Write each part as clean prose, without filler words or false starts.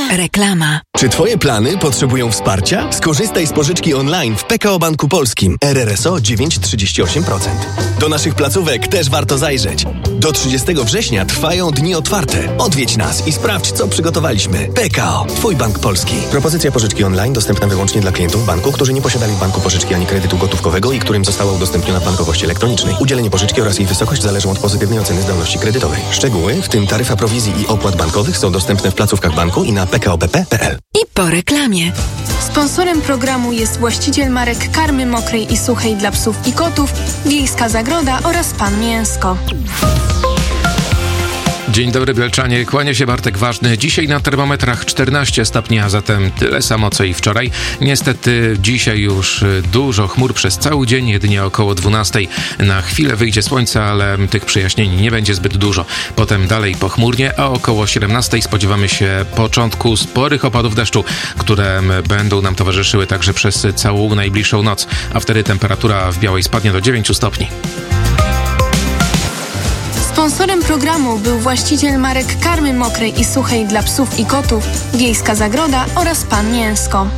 Reklama. Czy Twoje plany potrzebują wsparcia? Skorzystaj z pożyczki online w PKO Banku Polskim. RRSO 9,38%. Do naszych placówek też warto zajrzeć. Do 30 września trwają dni otwarte. Odwiedź nas i sprawdź, co przygotowaliśmy. PKO. Twój bank polski. Propozycja pożyczki online dostępna wyłącznie dla klientów banku, którzy nie posiadali w banku pożyczki ani kredytu gotówkowego i którym została udostępniona w bankowości elektronicznej. Udzielenie pożyczki oraz jej wysokość zależą od pozytywnej oceny zdolności kredytowej. Szczegóły, w tym taryfa prowizji i opłat bankowych, są dostępne w placówkach banku i na pkobp.pl. I po reklamie. Sponsorem programu jest właściciel marek karmy mokrej i suchej dla psów i kotów, Wiejska Zagroda oraz Pan Mięsko. Dzień dobry Bielczanie, kłania się Bartek Ważny. Dzisiaj na termometrach 14 stopni, a zatem tyle samo co i wczoraj. Niestety dzisiaj już dużo chmur przez cały dzień, jedynie około 12. Na chwilę wyjdzie słońce, ale tych przejaśnień nie będzie zbyt dużo. Potem dalej pochmurnie, a około 17 spodziewamy się początku sporych opadów deszczu, które będą nam towarzyszyły także przez całą najbliższą noc, a wtedy temperatura w Białej spadnie do 9 stopni. Sponsorem programu był właściciel marek karmy mokrej i suchej dla psów i kotów, Wiejska Zagroda oraz Pan Mięsko.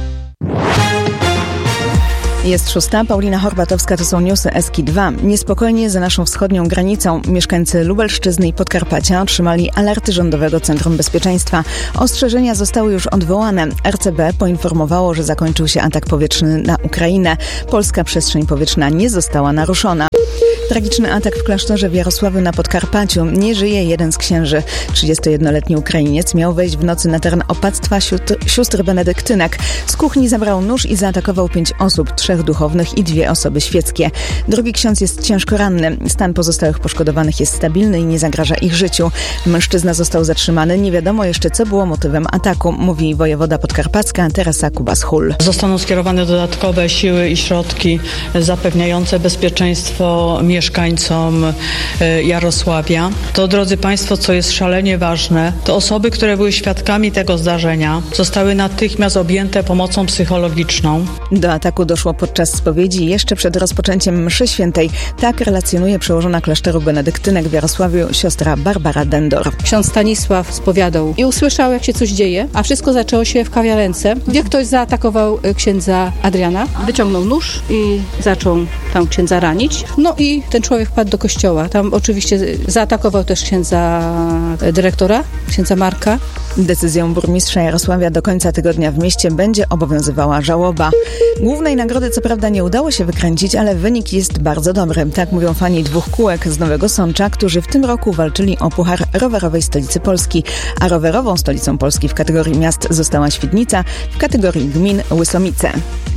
Jest 6. Paulina Horbatowska, to są newsy SK2. Niespokojnie za naszą wschodnią granicą. Mieszkańcy Lubelszczyzny i Podkarpacia otrzymali alerty Rządowego Centrum Bezpieczeństwa. Ostrzeżenia zostały już odwołane. RCB poinformowało, że zakończył się atak powietrzny na Ukrainę. Polska przestrzeń powietrzna nie została naruszona. Tragiczny atak w klasztorze w Jarosławiu na Podkarpaciu. Nie żyje jeden z księży. 31-letni Ukrainiec miał wejść w nocy na teren opactwa sióstr benedyktynek. Z kuchni zabrał nóż i zaatakował 5 osób, 3 duchownych i 2 osoby świeckie. Drugi ksiądz jest ciężko ranny. Stan pozostałych poszkodowanych jest stabilny i nie zagraża ich życiu. Mężczyzna został zatrzymany. Nie wiadomo jeszcze, co było motywem ataku, mówi wojewoda podkarpacka Teresa Kubas-Hull. Zostaną skierowane dodatkowe siły i środki zapewniające bezpieczeństwo mieszkańcom Jarosławia. To, drodzy Państwo, co jest szalenie ważne, to osoby, które były świadkami tego zdarzenia, zostały natychmiast objęte pomocą psychologiczną. Do ataku doszło podczas spowiedzi jeszcze przed rozpoczęciem mszy świętej. Tak relacjonuje przełożona klasztoru benedyktynek w Jarosławiu siostra Barbara Dendor. Ksiądz Stanisław spowiadał i usłyszał, jak się coś dzieje, a wszystko zaczęło się w kawiarence, gdzie ktoś zaatakował księdza Adriana. Wyciągnął nóż i zaczął tam księdza ranić. No i ten człowiek wpadł do kościoła. Tam oczywiście zaatakował też księdza dyrektora, księdza Marka. Decyzją burmistrza Jarosławia do końca tygodnia w mieście będzie obowiązywała żałoba. Głównej nagrody co prawda nie udało się wykręcić, ale wynik jest bardzo dobry. Tak mówią fani 2 kółek z Nowego Sącza, którzy w tym roku walczyli o puchar rowerowej stolicy Polski. A rowerową stolicą Polski w kategorii miast została Świdnica, w kategorii gmin Łysomice.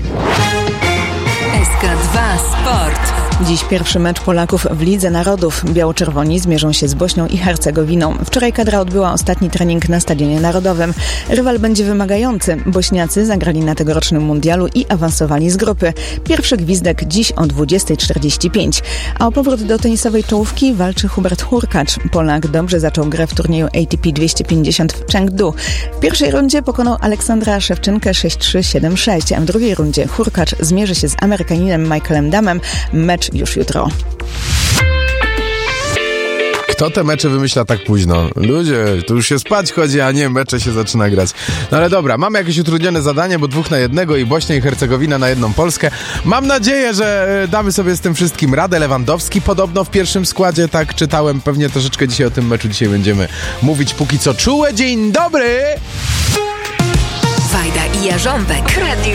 SK2 Sport. Dziś pierwszy mecz Polaków w Lidze Narodów. Biało-czerwoni zmierzą się z Bośnią i Hercegowiną. Wczoraj kadra odbyła ostatni trening na Stadionie Narodowym. Rywal będzie wymagający. Bośniacy zagrali na tegorocznym mundialu i awansowali z grupy. Pierwszy gwizdek dziś o 20:45. A o powrót do tenisowej czołówki walczy Hubert Hurkacz. Polak dobrze zaczął grę w turnieju ATP 250 w Chengdu. W pierwszej rundzie pokonał Aleksandra Szewczynkę 6-3, 7-6, a w drugiej rundzie Hurkacz zmierzy się z Amerykaninem Michaelem Damem. Mecz już jutro. Kto te mecze wymyśla tak późno? Ludzie, to już się spać chodzi, a nie mecze się zaczyna grać. No ale dobra, mamy jakieś utrudnione zadanie, bo 2 na 1 i Bośnia i Hercegowina na 1 Polskę. Mam nadzieję, że damy sobie z tym wszystkim radę. Lewandowski podobno w pierwszym składzie, tak czytałem. Pewnie troszeczkę dzisiaj o tym meczu będziemy mówić. Póki co czułe. Dzień dobry! Wajda i Jarząbek.